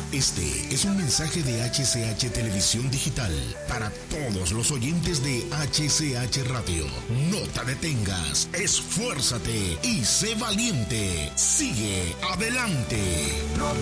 Este es un mensaje de HCH Televisión Digital para todos los oyentes de HCH Radio. No te detengas, esfuérzate y sé valiente. Sigue adelante.